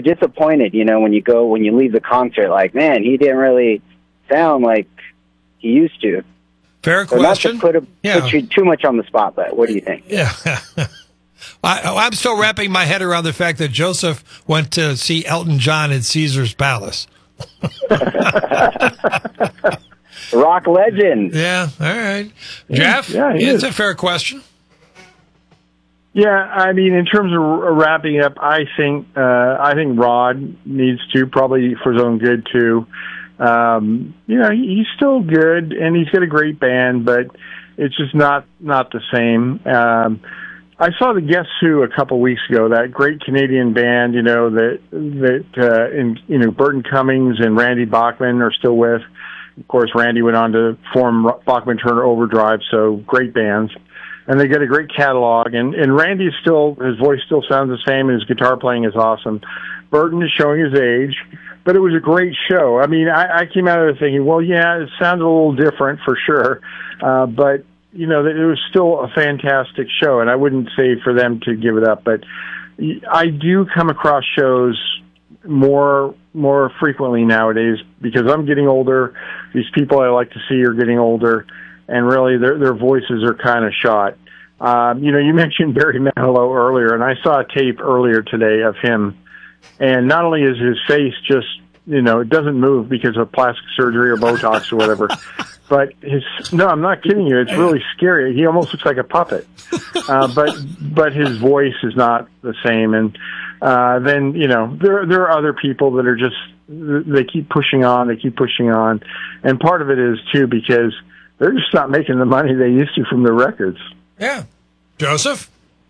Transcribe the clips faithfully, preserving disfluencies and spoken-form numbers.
disappointed, you know, when you go, when you leave the concert, like, man, he didn't really sound like he used to. Fair so question. Not to put, a, yeah. put you too much on the spot, but what do you think? Yeah. I, I'm still wrapping my head around the fact that Joseph went to see Elton John at Caesar's Palace. Rock legend. Yeah, all right. Jeff, yeah, it's a fair question. Yeah, I mean, in terms of wrapping up, I think uh, I think Rod needs to, probably for his own good too. Um, you know, he's still good, and he's got a great band, but it's just not not the same. Um, I saw the Guess Who a couple weeks ago. That great Canadian band, you know, that that uh, in you know Burton Cummings and Randy Bachman are still with. Of course, Randy went on to form Bachman Turner Overdrive, so great bands. And they get a great catalog. And, and Randy still, his voice still sounds the same, and his guitar playing is awesome. Burton is showing his age, but it was a great show. I mean, I, I came out of it thinking, well, yeah, it sounded a little different for sure. Uh, but, you know, it was still a fantastic show, and I wouldn't say for them to give it up. But I do come across shows more more frequently nowadays because I'm getting older. These people I like to see are getting older, and really their their voices are kind of shot. Um, you know, you mentioned Barry Manilow earlier, and I saw a tape earlier today of him, and not only is his face just, you know, it doesn't move because of plastic surgery or Botox or whatever, but his, no, I'm not kidding you, it's really scary. He almost looks like a puppet. Uh, but, but his voice is not the same. And, uh, then, you know, there, there are other people that are just, they keep pushing on, they keep pushing on. And part of it is too, because they're just not making the money they used to from their records. Yeah. Joseph?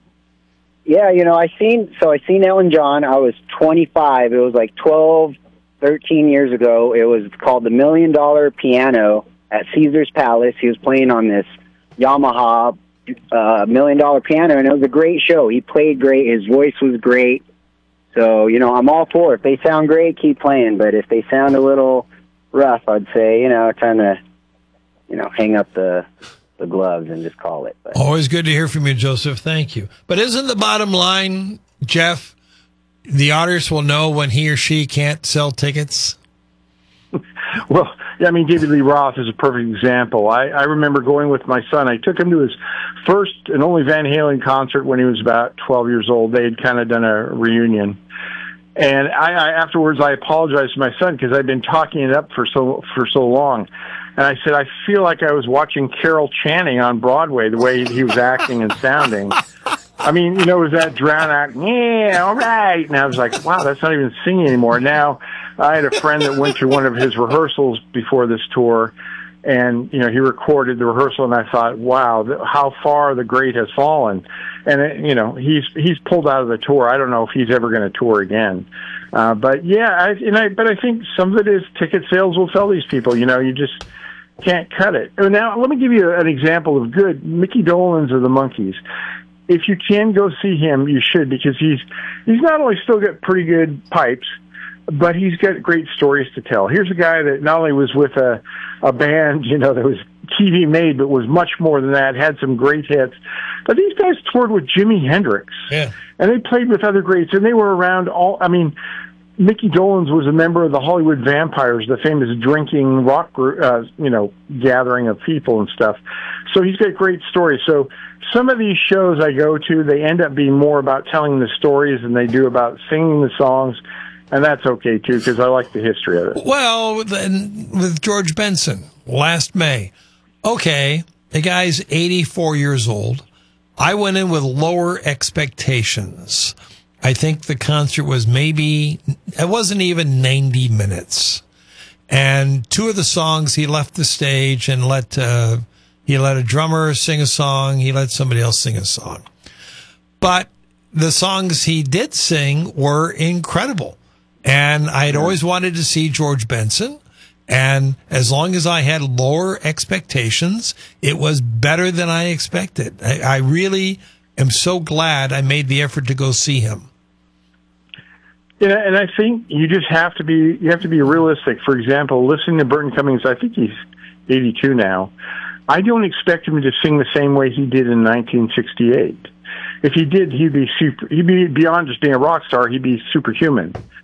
Yeah, you know, I seen, so I seen Elton John. I was twenty-five. It was like twelve, thirteen years ago. It was called the Million Dollar Piano at Caesar's Palace. He was playing on this Yamaha uh, Million Dollar Piano, and it was a great show. He played great. His voice was great. So, you know, I'm all for it. If they sound great, keep playing. But if they sound a little rough, I'd say, you know, time to, you know, hang up the the gloves and just call it. But. Always good to hear from you, Joseph. Thank you. But isn't the bottom line, Jeff, the artist will know when he or she can't sell tickets? Well, yeah, I mean, David Lee Roth is a perfect example. I, I remember going with my son. I took him to his first and only Van Halen concert when he was about twelve years old. They had kind of done a reunion. And I, I afterwards, I apologized to my son because I'd been talking it up for so for so long. And I said, I feel like I was watching Carol Channing on Broadway, the way he was acting and sounding. I mean, you know, it was that drown out, yeah, all right. And I was like, wow, that's not even singing anymore. Now, I had a friend that went to one of his rehearsals before this tour, and, you know, he recorded the rehearsal, and I thought, wow, th- how far the great has fallen. And, it, you know, he's he's pulled out of the tour. I don't know if he's ever going to tour again. Uh, but, yeah, I, and I, but I think some of it is ticket sales will sell these people. You know, you just can't cut it. And now, let me give you an example of good. Mickey Dolenz of the Monkees. If you can go see him, you should, because he's he's not only still got pretty good pipes, but he's got great stories to tell. Here's a guy that not only was with a a band, you know, that was T V made, but was much more than that, had some great hits. But these guys toured with Jimi Hendrix. Yeah. And they played with other greats, and they were around all, I mean, Mickey Dolenz was a member of the Hollywood Vampires, the famous drinking rock group, uh, you know, gathering of people and stuff. So he's got great stories. So some of these shows I go to, they end up being more about telling the stories than they do about singing the songs. And that's okay, too, because I like the history of it. Well, then with George Benson, last May. Okay, the guy's eighty-four years old. I went in with lower expectations. I think the concert was maybe, it wasn't even ninety minutes. And two of the songs, he left the stage and let, uh, he let a drummer sing a song. He let somebody else sing a song. But the songs he did sing were incredible. And I had always wanted to see George Benson. And as long as I had lower expectations, it was better than I expected. I, I really am so glad I made the effort to go see him. Yeah, and I think you just have to be you have to be realistic. For example, listening to Burton Cummings, I think he's eighty-two now. I don't expect him to sing the same way he did in nineteen sixty-eight. If he did, he'd be super. He'd be beyond just being a rock star. He'd be superhuman.